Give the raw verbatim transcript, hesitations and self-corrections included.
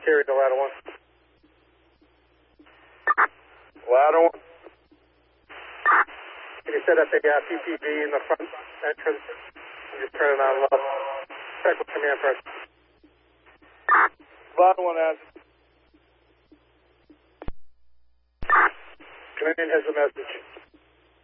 carry the ladder one. Ladder one. Can you set up a uh, P P V in the front entrance? You just turn it on low. Check with command first. Ladder one has. Command has a message.